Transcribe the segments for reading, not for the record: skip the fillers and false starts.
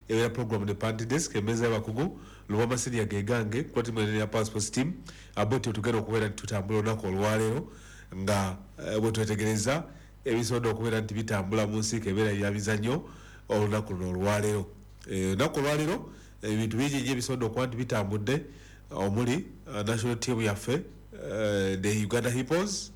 era program the party desk emeza y'abakugu Luwama senior gegange kwa timu ya passport team aboti tugenda okubeera tutambula onako olwaleero nga bwe twetegereza ebisodo okubeera nti bitambula mu nsi kebeera ya bizanyo olunaku luno olwaleero nako olwaleero ebintu bingi ebisodo okuba nti bitambudde omuli national team yaffe the Uganda Hippos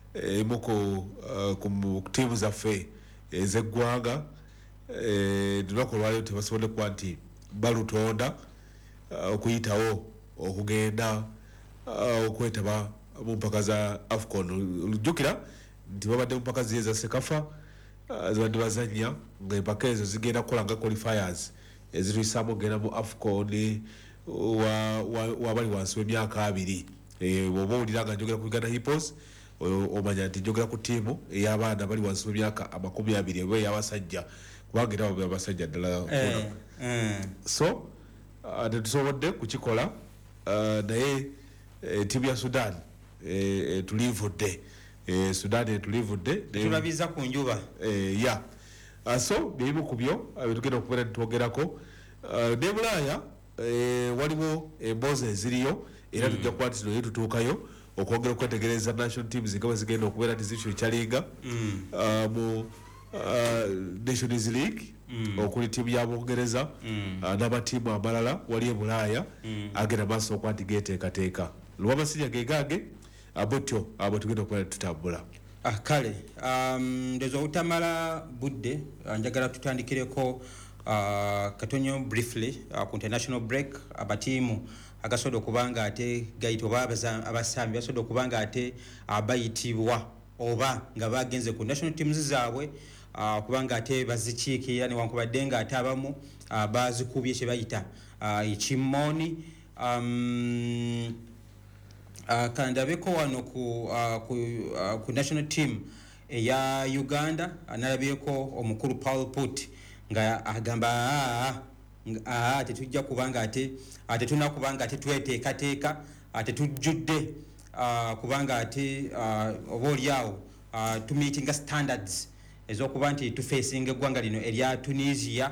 ku timu zaffe ez'eggwanga lunaku olwaleero tebasobodde kuba nti balutonda okuyitawo okugenda okwetaba mu mpaka za AFCON olujjukira nti babadde mu mpaka ziye za Sekafa zibadde bazannya ng'empaka ezo zigenda kukola nga qualifiers ezituyisaamu okugenda mu AFCON wabali wansi w'emyaka 2 bw'oba owulira nga njogera ku Uganda Hippos omanya nti njogera ku tiimu ey'abaana bali wansi w'emyaka 20 oba ey'abasajja kubanga era babe abasajja ddala so tetusobodde kukikola naye tiimu ya Sudan tulivudde Sudan etulivudde tulabiza ku njuba so byebimu ku byo tugenda okubeera nitwogerako ne Bulaaya waliwo emboozi eziriyo era tujja kuba nti naye tutuukayo okwongera okwetegereza national teams nga bwe zigenda okubeera nti zikyusa ekyaliga mu Nations League okuli tiimu ya Bungereza n'amatiimu amalala wali e Bulaaya agenda maaso okuba nti geeteekateeka Luwama senior gegange abotyo abo tugenda okubeera tutambula kale ndezo utamala budde njagala tutandikireko katonyo briefly ku international break abatiimu agasodo okubanga ate gayitwa abasambi basodo okubanga ate abayitibwa oba nga bagenze ku national teams zaabwe kubanga ate bazikiikira ne wankubadde nga ate abamu bazikubye kye bayita ekimoni kandabeko wano ku national team eya Uganda nalabyeko omukulu Paul Put nga agamba tetujja kubanga ate tunakubanga ate tweteekateeka ate tujjudde kubanga ate oba oliawo tumeetinga standards ezokuba nti tufeesinga eggwanga lino erya Tunisia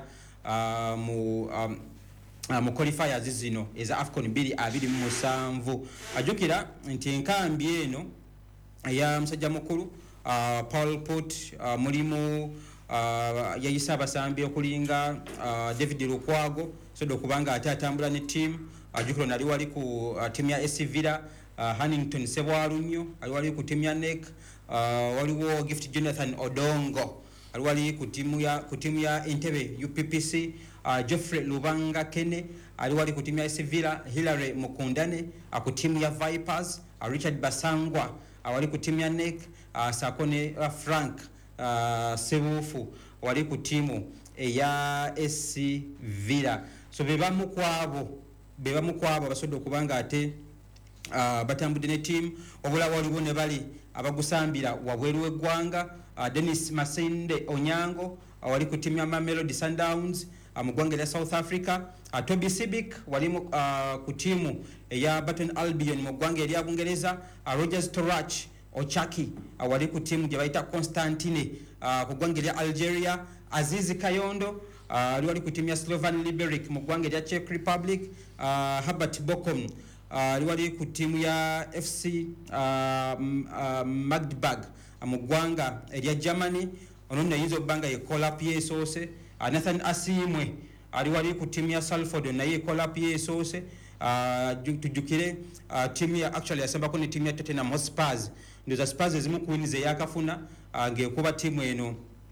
mu qualifiers zino eza AFCON 2027 ajukira nti enkambi eno eya musajja mukulu Paul Put mulimu yayisa abasambi okulinga David Lukwago sodo kubanga ate atambula ne team ajukiro nali wali ku team ya SC Villa Hannington Sebwalunyo ali wali ku team ya NEC waliwo Gift Jonathan Odongo ali wali ku team ya Entebbe UPPC Geoffrey Lubanga Kene ali wali ku team ya SC Villa Hilary Mukundane ku team ya Vipers Richard Basangwa wali ku team ya NEC Sakone Frank Sebufu wali ku timu eya SC Villa so bebamu kwabo basodo kubanga ate batambudde ne team obula waliwo ne bali abagusambira wabweru w'eggwanga Dennis Masende Onyango wali ku timu ya Mamelodi Sundowns mu ggwanga lya South Africa Toby Sibik wali ku timu eya Burton Albion mu ggwanga erya Bungereza Rogers Torach Ochaki wali ku timu gye bayita Constantine ku ggwanga lya Algeria Azizi Kayondo wali ku timu ya Slovan Liberec mu ggwanga lya Czech Republic Herbert Bokom wali ku timu ya FC Magdeburg mu ggwanga erya Germany ononna yizo banga ye call up yesoose Nathan Asimwe wali ku timu ya Salford naye call up yesoose tujukire timu ya actually yasembako ne timu ya Tottenham Hotspur ndoza Spurs ezimu ku wins eyakafuna ngekuba timu eno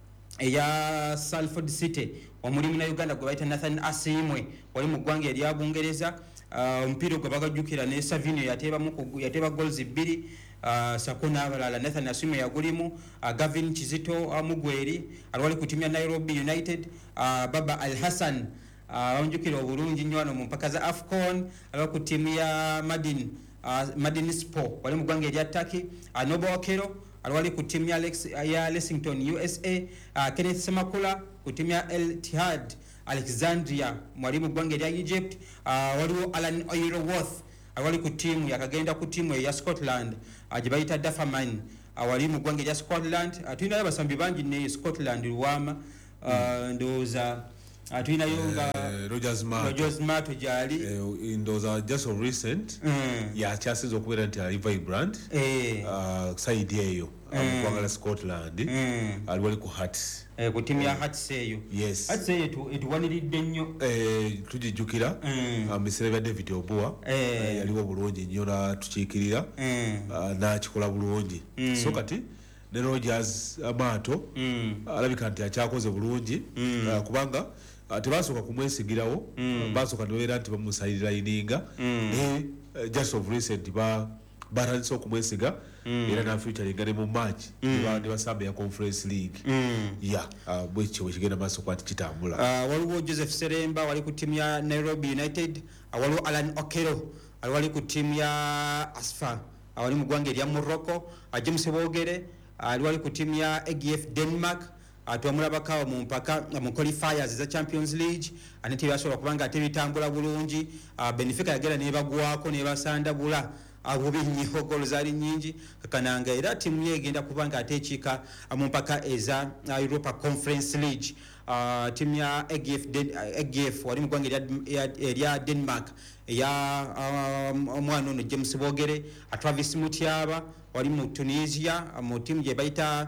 eya Salford City omulimu na Uganda gwe bayita Nathan Asimwe wali mu ggwanga erya Bungereza omupiira gwe bagajjukira ne Savinio yateba goals 2 sakona abalala Nathan Asimwe yagulimu Gavin Kizito Mugweri alwali ku timu ya Nairobi United Baba Al Hassan onjukira obulungi nnyo wano mu mpaka za AFCON alwa ku timu ya Madin Sport wali mu ggwanga erya Turkey Nobo Okero alwali ku timu ya Lexington USA Kenneth Semakula ku timu ya El Ittihad Alexandria mwali mu ggwanga erya Egypt waliwo Alan Oiroworth alwali ku timu yakagenda ku timu ya Scotland gye bayita Dufferman wali mu ggwanga erya Scotland tulinayo abasambi bangi ne Scotland Luwama ndowooza tulinayo nga Rogers Mato gyali ndowooza just of recent yakyasinza okubeera nti ali vibrant side eyo mukwagala Scotland ali ku Hearts ku timu ya Hearts eyo yes Hearts eyo etuwaniridde nnyo tugijjukira biseera bya David Obua yaliwo bulungi nnyo natukiikirira n'akikola bulungi so kati ne Rogers Mato alabika nti akyakoze bulungi kubanga tebasooka kumwesigirawo basooka nebeera nti bamusayirira ininga naye just of recent batandise okumwesiga era nafeaturinga ne mu match ne basamba ya Conference League bwekyo bwekigenda maaso kuba nti kitambula. Waliwo Joseph Seremba wali ku timu ya Nairobi United, waliwo Alan Okero wali ku timu ya Asfa wali mu ggwanga erya Morocco, James Bogere wali ku timu ya AGF Denmark twamulabakawo mu mpaka mu qualifiers za Champions League ate tebyasobola kubanga ate bitambula bulungi. Benfica yagera nebagwako nebasandabula bubi nnyo goolo zaali nnyingi kakananga era timu ye egenda kubanga ate ekiika mu mpaka eza Europa Conference League. Timu ya AGF wali mu ggwanga erya Denmark eya omwana ono James Bogere, Travis Mutyaba wali mu Tunisia mu timu gye bayita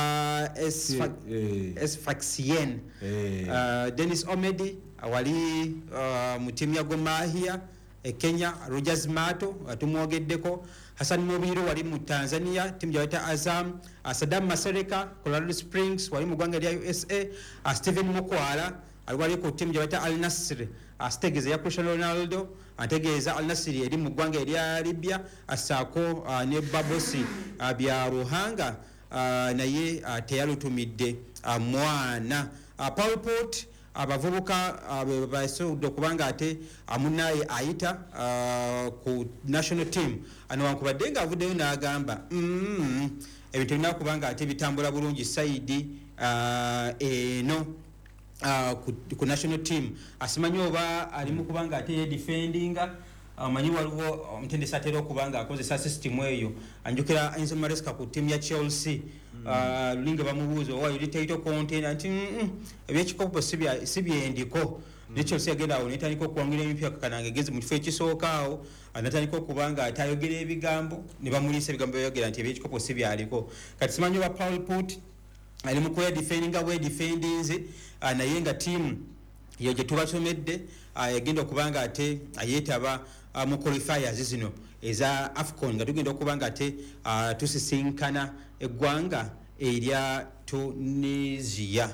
Sfaxien. Dennis Omedi wali mu timu ya Gor Mahia Kenya. Rogers Mato tumwogeddeko. Hassan Mobiro wali mu Tanzania timu gye bayita Azam. Saddam Masereka Colorado Springs wali mu ggwanga lya USA. Steven Mukwala wali ku timu gye bayita Al Nassr ategeeza ya Cristiano Ronaldo ategeeza Al Nassr eri mu ggwanga erya Libya asaako ne Babosi bya Ruhanga naye teyalutumidde mwana. Paul Port abavubuka basobodde okubanga ate munaye ayita ku national team newankubadde nga avuddeyo n'agamba ebintu birina kubanga ate bitambula bulungi saidi eno ku national team. Asimanyi oba alimu kubanga ate ye defendinga manyi waliwo omutendesi atera okubanga akozesa system eyo. Anjukira Enzo Maresca ku timu ya Chelsea lulinga bamubuuza owa yuli title container nti ebyekikopo si byendiko ne Chelsea agenda awo netandika okuwangira emipya kakananga egezi mu kifo ekisookawo anatandika okubanga atayogera ebigambo ne bamuliisa ebigambo byayogera nti ebyekikopo si byaliko. Kati simanyi oba Paul Put ali mu kuya defendinga bwe defendinze naye nga tiimu yo gye tubasomedde yagenda okubanga ate ayetaba mu qualifiers zino eza AFCON nga tugenda okubanga ate tusisinkana eggwanga erya Tunisia.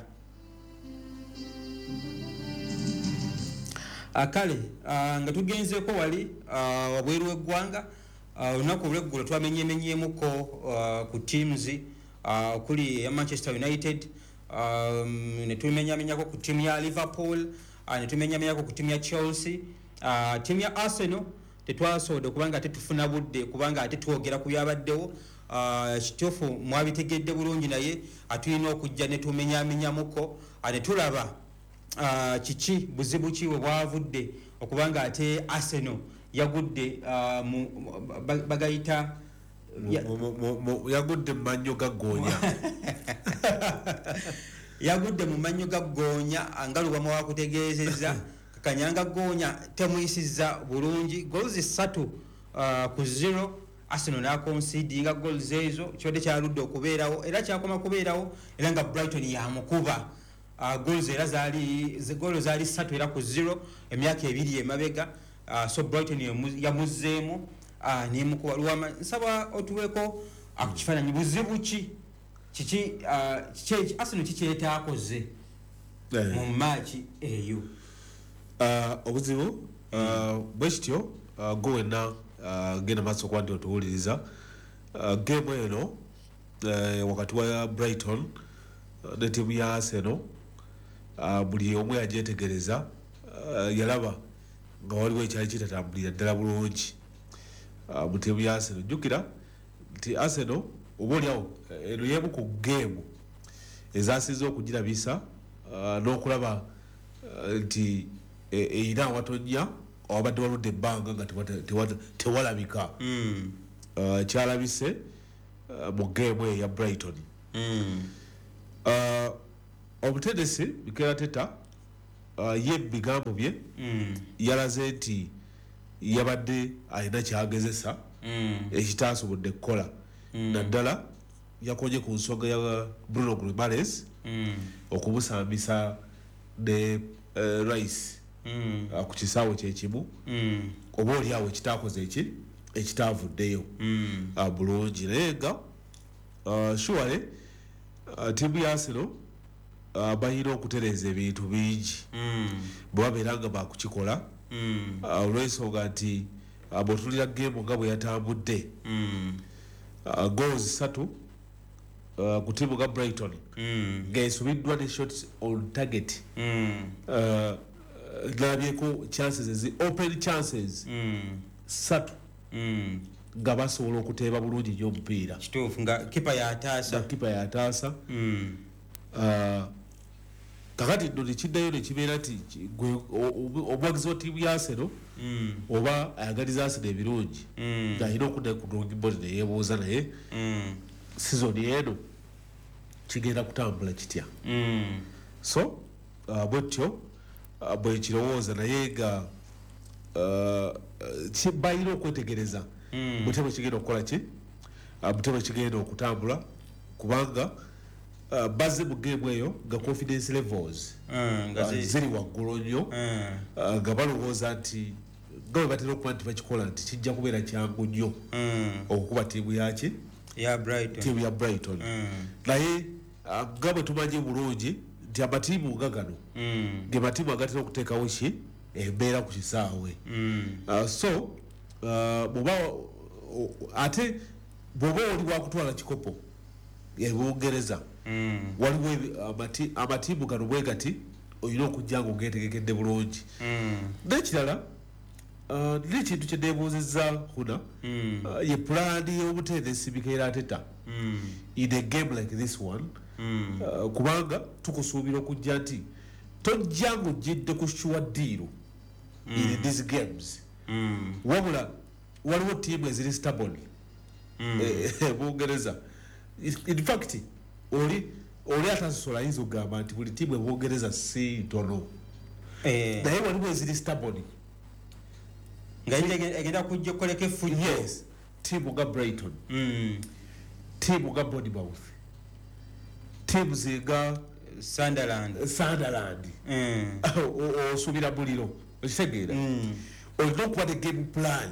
Kale nga tugenzeko wali wabweru w'eggwanga olunaku olw'eggulo twamenyemenyemuko ku teams kuli ya Manchester United ne tumenyamenyako ku timu ya Liverpool ne tumenyamenyako ku timu ya Chelsea. Timu ya Arsenal tetwasobodde kubanga ate tufuna budde kubanga ate twogera ku byabaddewo kituufu mwabitegedde bulungi naye atulina okujja ne tumenyamenyamuko ne tulaba kiki buzibu ki we bwavudde okubanga ate Arsenal yagudde bagayita yagudde mu mannyo ga ggoonya yagudde mu mannyo ga ggoonya angalubamu wakutegeezezza kakanyanga ggoonya temuyisizza bulungi goals 3-0. Arsenal nakonsidinga goals ezo kibadde kyaludde okubeerawo era kyakoma kubeerawo era nga Brighton yamukuba goals era zaali 3-0 emyaka ebiri emabega. So Brighton yamuzzeemu nemukuba Luwama. Nsaba otuweko akifaananyi buzibu kiki Arsenal kikyetaakoze mu maaki eyo. Obuzibu bwe kityo gwe wenna genda maaso okuba nti otuwuliriza game eno wakati wa Brighton ne tiimu ya Arsenal buli omu yagyetegereza yalaba nga waliwo ekyali kitatambulira ddala bulungi mu tiimu ya Arsenal. Jjukira nti Arsenal oba oliawo eno y'emu ku game ezasinze okugirabisa n'okulaba nti erina awatonya wabadde waludde ebbanga nga tewalabika. Kyalabise mu game eyo ya Brighton. Omutendesi Mikel Arteta ye bigambo bye yalaze nti yabadde alina kyagezesa ekitaasobodde kukola naddala yakonye ku nsonga ya Bruno Guimaraes okumusambisa ne Rice ku kisaawe kyekimu oba oliawo ekitaakoze ekitaavuddeyo bulungi naye nga surely tiimu ya Arsenal balina okutereeza ebintu bingi bwe babeera nga bakukikola olw'ensonga nti bw'otulira geemu nga bwe yatambudde goals 3 ku tiimu nga Brighton ng'esubiddwa ne shots on target labyeko chances open chances 3 nga basobola okuteeba bulungi nnyo omupiira kituufu nga kipa yataasa kakati nno nekiddayo nekibeera nti omuwagizi wa tiimu ya Arsenal oba ayagaliza Arsenal ebirungi ng'alina okudda ku drawing board neyeebuuza naye sizoni eno kigenda kutambula kitya so bwetyo bwekirowooza naye nga balina okwetegereza mutebe kigenda okukola ki mutebe kigenda okutambula kubanga bazze mu geemu eyo nga confidence levels ziri waggulu nnyo nga balowooza nti nga bwe batera okuba nti bakikola nti kijja kubeera kyangu nnyo okukuba tiimu yaki tiimu ya Brighton naye nga bwe tumanyi bulungi nti amatiimu nga gano ge matiimu agatera okuteekawo ki embeera ku kisaawe so ate bw'oba oli wakutwala kikopo ebungereza waliwo amatiimu gano bwe gati olina okujja nga ogetegekedde bulungi n'ekirala n'ekintu kye neebuuzizza huna ye pulaani y'obuteeresi bikeera ateta in a game like this one kubanga tukusuubira okujja nti tojja nga ojjedde ku sure deal in these games wabula waliwo tiimu eziri stubborn ebungereza in fact oli atasosola ayinza okugamba nti buli tiimu ebungereza si ntono naye waliwo eziri stubborn nga egenda kujja okukoleka effujjo yes tiimu nga Brighton tiimu nga Bournemouth tiimu zinga Sunderland osuubira buliro okitegeera olina okuba ne game plan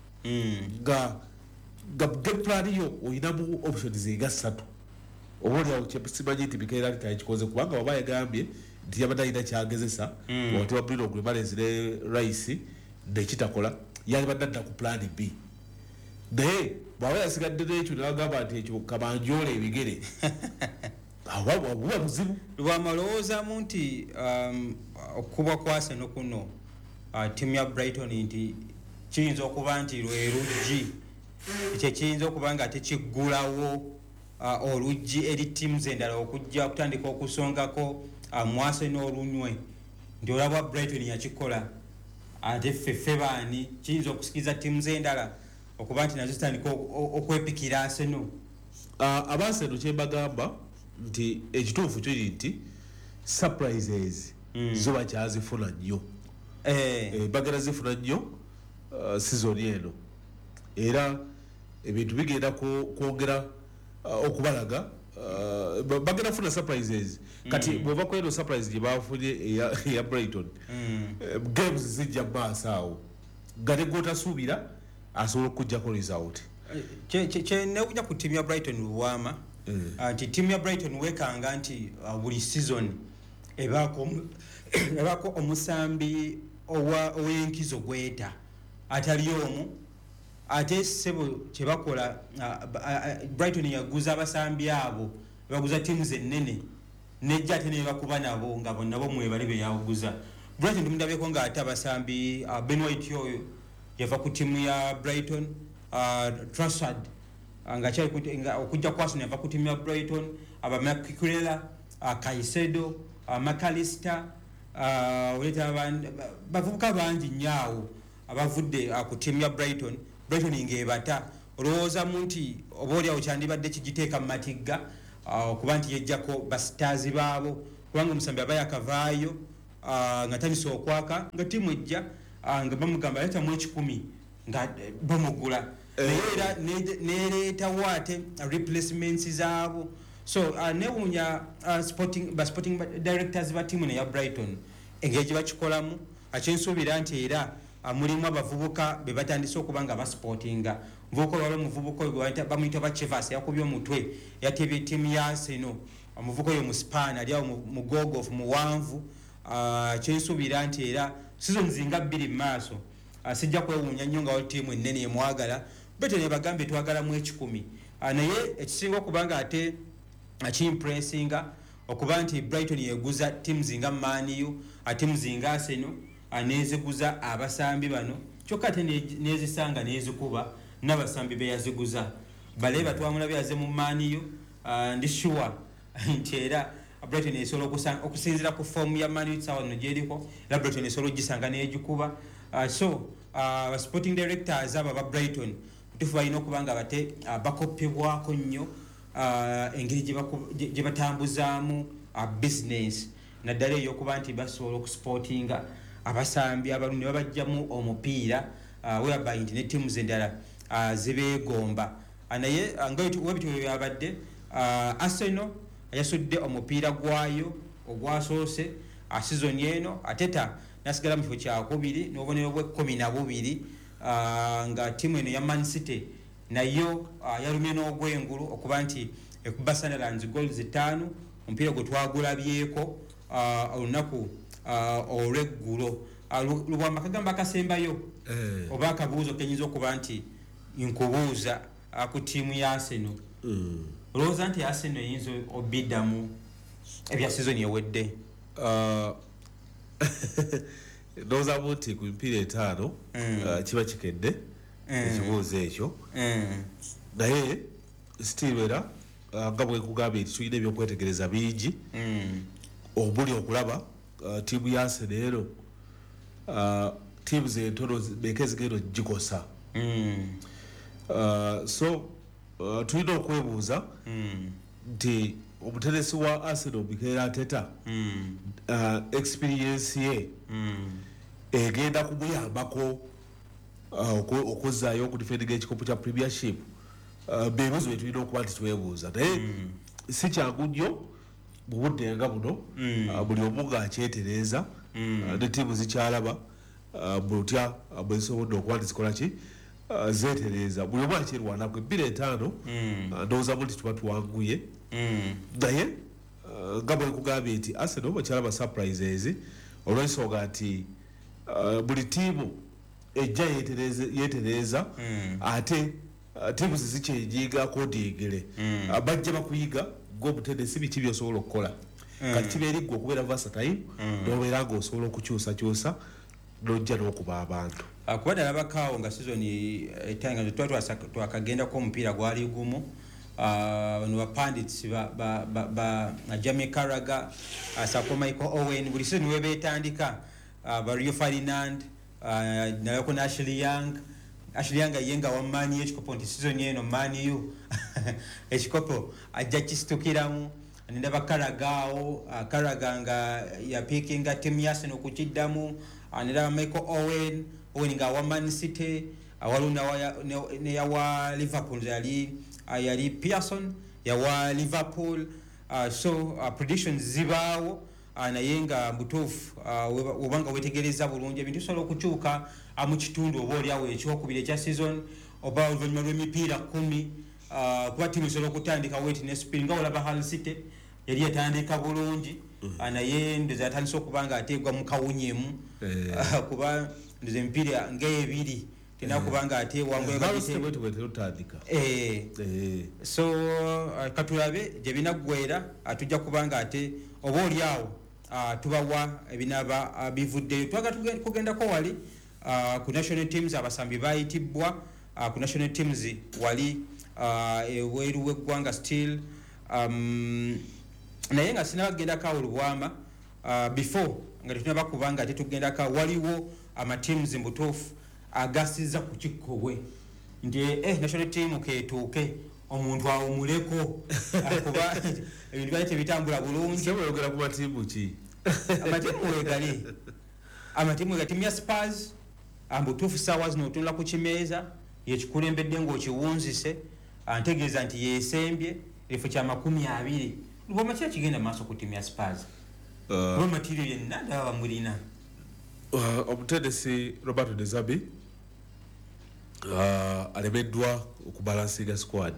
nga game plan yo olinamu options zinga 3 oba oliawo simanyi nti bikeera nti takikoze kubanga waba yagambye nti yabadde alina kyagezesa wakati wa Bruno Guimaraes ne Rice nekitakola yalibadde adda ku plan B naye bwaba yasigadde n'ekyo nagamba nti ekyo kabanjoola ebigere buba buzibu lwamalowoozamu nti okubwa kwa Arsenal kuno tiimu ya Brighton nti kiyinza okuba nti lwe luggi ekyo kiyinza okuba nga tekiggulawo oluggi eri tiimu endala okujja okutandika okusongako mu Arsenal olunywe nti olabwa Brighton yakikola ate ffe baani kiyinza okusikiriza tiimu endala okuba nti nazo zitandika okwepikira Arsenal aba Arsenal kyembagamba nti ekituufu kiri nti surprises zo bakyazifuna nnyo bagenda zifuna nnyo sizoni eno era ebintu bigenda kwongera okubalaga bagenda funa surprises kati bweba kweno surprise gye bafunye eya Brighton games zijja maaso awo gale gotasuubira asobola okujjako result kyenewunya ku tiimu ya Brighton luwama nti tiimu ya Brighton wekanga nti buli season ebaako omusambi ow'enkizo gweta atali omu ate sebo kyebakola Brighton yaguza abasambi abo baguza tiimu zennene nejja ate nebakuba nabo nga bonnabo mwebali beyaguza Brighton tumundabeko nga ate abasambi Ben White oyo yava ku tiimu ya Brighton Trossard nga okujja ku Arsenal yava ku tiimu ya Brighton aba Makikurela Caicedo McAllister oleta bavubuka bangi nnyo abavudde ku tiimu ya Brighton ng'ebata olowoozamu nti oba oliawo kyandibadde kigiteeka mu matigga okuba nti yejjako basitaazi baabo kubanga omusambi aba yakavaayo nga tandise okwaka nga timu ejja nga bamugamba leta mu 10 nga bamugula naye era nereetawo ate replacements zaabo so newuunya sporting directors ba timu neya Brighton engeri gye bakikolamu akyensuubira nti era mulimu abavubuka be batandise okuba nga basportinga muvubuka olwala omuvubuka oyo bamuyita Bachevas yakubye omutwe yatebye ttiimu ya Arsenal omuvubuka oyo mu Spain ali awo mu gogof muwanvu kyensuubira nti era season zinga 2 mu maaso sijja kwewuunya nnyo nga ttiimu ennene emwagala bete ne bagambe twagala mu 10 naye ekisinga okuba nga ate akimpressinga okuba nti Brighton yeguza ttiimu zinga Man U ttiimu zinga Arsenal neziguza abasambi bano kyokka ate nezisanga nezikuba n'abasambi be yaziguza baleba twamulabye yaze mu Man U ndi sure nti era Brighton esobola okusinzira ku form ya Man U sawa no jeriko era Brighton esobola ogisanga negikuba so sporting directors aba ba Brighton tufu balina okuba nga bate bakopebwako nnyo engeri gye batambuzaamu business naddala eyokuba nti basobola okusportinga abasambi abalungi babajjamu omupiira whereby nti ne teams endala zibeegomba naye webityo byabadde Arsenal yasudde omupiira gwayo ogwasoose season eno ateta nasigala mu kifo kyakubiri n'obubonero bwe 12 nga tiimu eno ya Man City nayo yalumye n'ogwengulu okuba nti ekuba Sunderland goals 5 omupiira gwe twagulabyeko olunaku olweggulo lubwamba kagamba akasembayo oba akabuuzo kenyinza okuba nti nkubuuza ku tiimu ya Arsenal olowooza nti Arsenal eyinza obiddamu ebya season ewedde ndowooza nti ku mipiira 5 kiba kikedde ekibuuzo ekyo naye still era nga bwe nkugambye nti tulina ebyokwetegereza bingi obuli okulaba tiimu ya Arsenal tiimu zentono beke zigenda gikosa so tulina okwebuuza nti omuteresi wa Arsenal Mikel Arteta experience ye egenda kumuyambako okuzzaayo okudifendinga ekikopo kya premiership bebuuzo bye tulina okuba nti twebuuza naye si kyangu nnyo mu budde nga buno buli omu ng'akyetereeza ne ttiimu zikyalaba butya bwe zisobodde okuba nti zikola ki zeetereeza buli omu akyerwanako 2-5 ndowooza nti tuba tuwanguye naye nga bwe nkugambye nti Arsenal bakyalaba surprises olw'ensonga nti buli ttiimu ejja yeetereeza ate ttiimu zizikyenyiga kodingere bajja bakuyiga gw'omutenesi biki byosobola okukola kati kiba eriggwe okubeera versatile n'obeera ng'osobola okukyusakyusa n'ojja n'okuba abantu kuba ddala bakaawo nga season etanga twakagendako omupiira gwali gumu bano bapandits Jamie Carragher Sako Michael Owen buli season we beetandika Rio Ferdinand nayoko ne Ashley Young yenga wa Man U ekikopo nti season eno Man U ekikopo ajja kistukiramu ndaba Carragher nga yapikinga tiimu ya Arsenal okukiddamu ndaba Michael Owen nga wa Man City awaluna neyawa Liverpool yali Pearson yawa Liverpool so predictions zibaawo naye nga mbutuufu obanga wetegereza bulungi ebintu bisobola okukyuka mu kitundu oba oliawo ekyokubiri ekya season oba oluvannyuma lw'emipiira 10 kuba tiimu esobola okutandika wet ne speed nga olaba Hull City yali yatandika bulungi naye ndoza yatandise okuba nga ateegwa mu kawunyemu kuba ndoza emipiira ng'ebiri tena kuba nga ateewangwetandika so katulabe gye binaggwera tujja kuba nga ate oba oliawo tubawa ebinaba bivuddeyo twaga kugendako wali ku national teams abasambi bayitibwa ku national teams wali eweru w'eggwanga still naye nga sinabagendako awo lubwama before nga tetunaba kuba nga tetugendako waliwo amateams mbutuufu agasiza ku kikkowe nti national team ketuuke omuntu awumuleko kuba ebintu byali tebitambula bulungi sebayogera ku matiimu ki amatimu wegali timu ya Spurs ambutuufu ssaawa zino otunula ku kimeeza yekikulembedde ng'okiwunzise antegeeza nti yeesembye ekifo kya 20 luboma ki kigenda maaso ku timu ya Spurs lwa matirio yenna ndaba bamulina omutendesi Roberto De Zerbi alemeddwa okubalansinga squad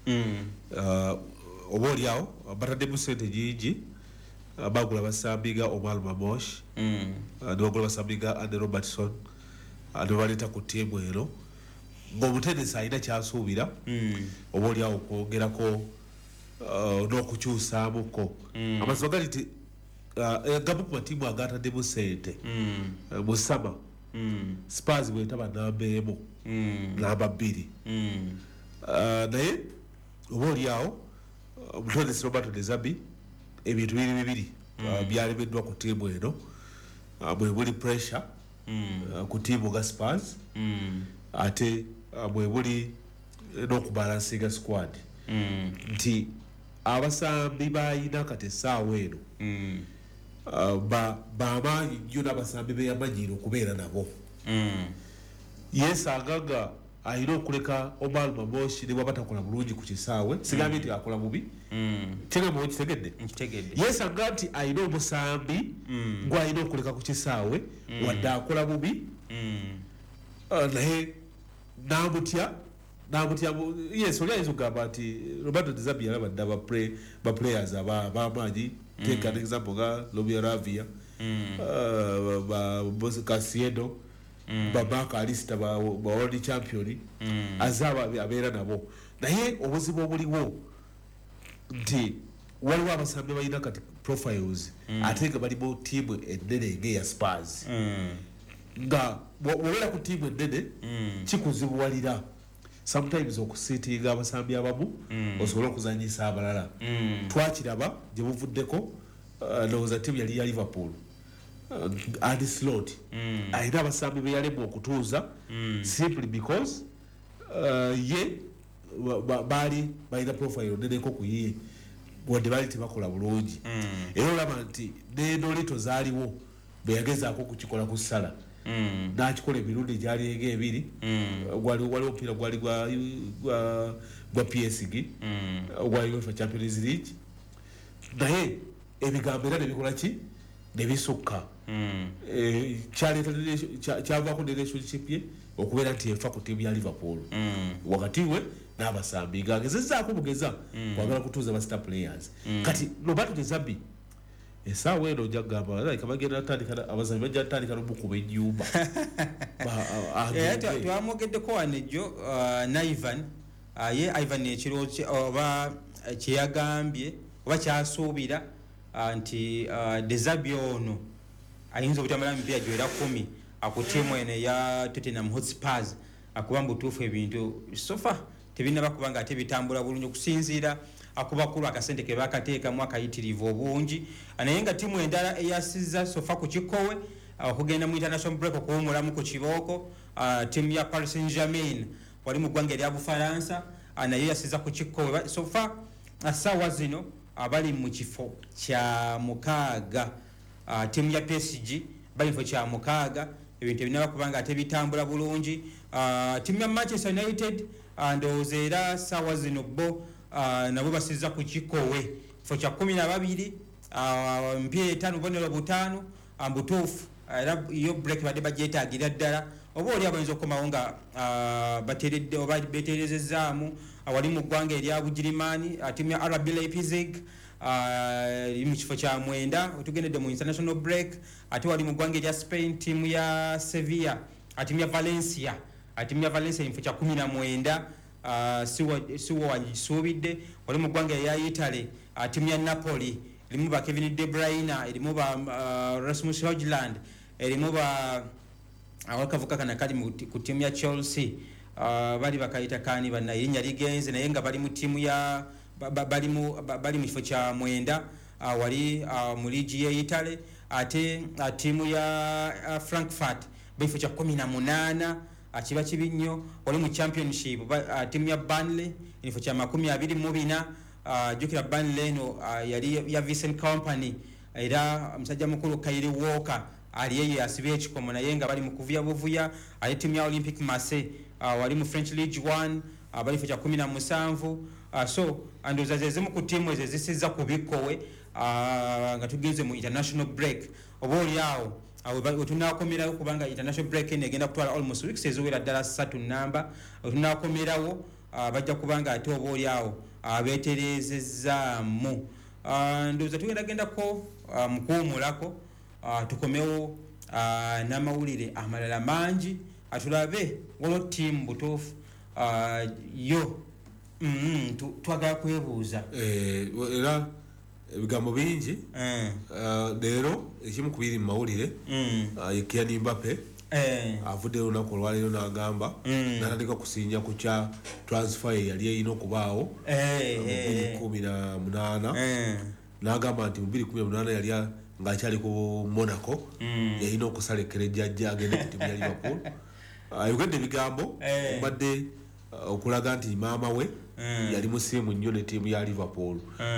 oba oliawo bataddemu sente nyingi bagula basambiga Omar Mamosh nebagula basambiga Andy Robertson nebaleeta ku tiimu eno ng'omutendesi alina kyasuubira oba oliawo okwogerako n'okukyusaamuko amazima gali nti gamu ku matiimu agataddemu sente mu sama Spurs bwetaba namba emu namba 2 naye oba oliawo omutendesi Roberto De Zerbi ebintu bibiri byalemeddwa ku tiimu eno bwe buli pressure ku tiimu ga Spurs ate bwe buli n'okubalansinga squad nti abasambi bayina kati essaawa eno bamaanyi nnyo n'abasambi beyamanyiire okubeera nabo yeesanga alina okuleka Omar Mamosh ne bwaba takola bulungi ku kisaawe sigambye nti akola bubi kyegamba okitegedde yeesanga nti alina omusambi gw'alina okuleka ku kisaawe wadde akola bubi naye namutya yes oli ayinza okugamba nti Roberto De Zerbi yalaba dda baplayers abamaanyi take an example nga Lobia Ravia Casiedo Babaka Alista ba world champion azaba abeera nabo naye obuzibu obuliwo nti waliwo abasambi balina kati profiles ate nga balimu tiimu ennene ng'eya Spurs nga bw'obeera ku tiimu ennene kikuzibuwalira sometimes okusiitinga abasambi abamu osobola okuzanyisa abalala twakiraba gye buvuddeko ndowooza tiimu yali ya Liverpool Andy Slot alina abasambi be yalemwa okutuuza simply because ye baali balina profile neneko ku ye wadde baali tebakola bulungi era olaba nti n'enolito zaaliwo beyagezaako okukikola ku ssala n'akikola emirundi gyali ebiri waliwo omupiira gwali gwa PSG ogwa UEFA Champions League naye ebigambo era nebikola ki nebisukka kyavaako ne relationship ye okubeera nti efa ku tiimu ya Liverpool wakati we n'abasambi ng'agezezzaako bugeza kwagala kutuuza ba star players kati Roberto De Zerbi essaawa eno ojja kugamba bagenda abazanyi bajja tandika n'omukuba ennyumba twamwogeddeko wano ejjo naivan ye Ivan ekiro oba kyeyagambye oba kyasuubira nti De Zerbi ono ayinza okutamala mipiira gyera 10 ku tiimu eno eya Tottenham Hotspurs akuba mbutuufu ebintu sofa tebinaba kuba nga ate bitambula bulungi okusinziira akubakulu akasente ke bakateekamu akayitirivu obungi naye nga tiimu endala eyasizza sofa ku kikowe okugenda mu international break okuwumulamu ku kibooko tiimu ya Paris Saint-Germain wali mu ggwanga erya Bufalansa naye yasizza ku kikowe sofa assaawa zino abali mu kifo kya 6 tiimu ya PSG bali mu kifo kya 6 ebintu ebinaba kuba nga ate bitambula bulungi tiimu ya Manchester United ndowooza era ssaawa zino bo nabo basizza ku kikowe kifo kya 12 mpya 5 bonero 5 mbutuufu era iyo break badde bagyetaagira ddala oba oli abayinza okukomawo nga bateredde oba beterezezzaamu wali mu ggwanga erya Bugirimaani tiimu ya RB Leipzig eri mu kifo kya 9 otugendedde mu international break ate wali mu ggwanga erya Spain tiimu ya Sevilla tiimu ya Valencia mu kifo kya 19 siwo wagisuubidde wali mu ggwanga erya Italy tiimu ya Napoli erimu ba Kevin De Bruyne erimu ba Rasmus Hojlund erimu ba awakavuka kana kali ku tiimu ya Chelsea bali bakayita kani banna erinnya ligenze naye nga bali mu tiimu ya bali mu kifo kya 9 wali mu ligi ya Italy ate tiimu ya Frankfurt bali mu kifo kya 18 kiba kibi nnyo wali mu championship tiimu ya Burnley mu kifo kya 24 jukira Burnley eno yali ya Vincent Kompany era omusajja mukulu Kyle Walker aliyeyo asibye ekikomo naye nga bali mu kuvuya buvuya. Ate tiimu ya Olympic Marseille wali mu French League 1 bali kya 17. So andoza zezimu ku tiimu ezo zisizza ku bikkowe nga tugeze mu international break. Oba oli awo wetunakomerawo kubanga international break negenda kutwala almost weeks eziwera ddala 3 namba. Wetunakomerawo bajja kubanga ate oba oli awo beeterezezaamu. Ndoza tugendagendako mukuwumulako tukomewo n'amawulire amalala mangi atulabe waliwo tiimu butuufu yo twagala kwebuuza era ebigambo bingi leero ekimu ku biri mu mawulire ye Kylian Mbappe avudde olunaku olwaleero n'agamba n'atandika kusinja ku kya transfer yali erina okubaawo mu 2018 n'agamba nti mu 2018 yali ng'akyali ku Monaco yalina okusalekera ejjajja agende ku ttiimu ya Liverpool. Ayogedde ebigambo obadde okulaga nti maama we yali musiimu nnyo ne ttiimu ya Liverpool.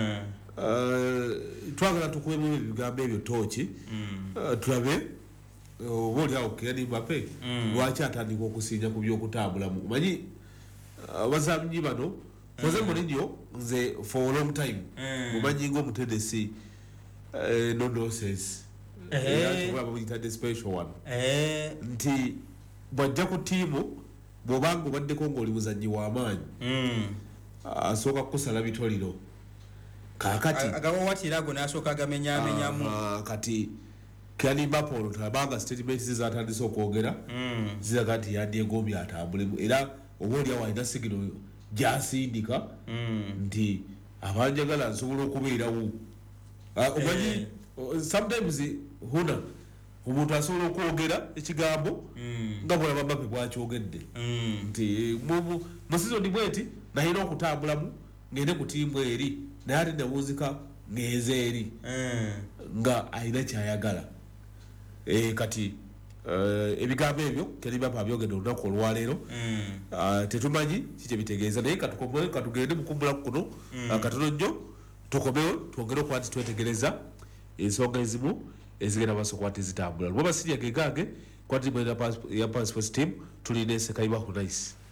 Twagala tukubemu ebigambo ebyo tooki tulabe oba oliawo Kylian Mbappe lwaki atandika okusinja ku by'okutambulamu. Omanyi abazannyi bano Jose Mourinho nze for a long time mumanyi ng'omutedesi no nonsense yatubuyitadde special one nti bwajja ku tiimu bw'obanga obaddeko ng'oli muzannyi w'amaanyi asooka kukusala bitoliro kakati agawawatirago n'asooka agamenyamenyamu kati Kylian Mbappe ono tabanga statement ze zatandise okwogera ziraga nti yandyegombye atambulemu era oba oliawo alina sigino gy'asindika nti abanjagala nsobola okubeerawo. Omanyi sometimes huna omuntu asobola okwogera ekigambo nga bwolaba Mbappe bwakyogedde nti mu sizoni bweti nalina okutambulamu ngende ku tiimu eri naye ate nebuuzika ngeeza eri nga alina kyayagala. Kati ebigambo ebyo Kylian Mbappe abyogedde olunaku olwaleero tetumanyi kiki bitegeeza naye katugende mukumbulaku kuno katono nnyo tukomewo twongere okuba nti twetegereza ensonga ezimu ezigenda maaso kuba tezitambula. Lwaba sirya gegange kwati ya Passport team tulina Sekaiba Nice.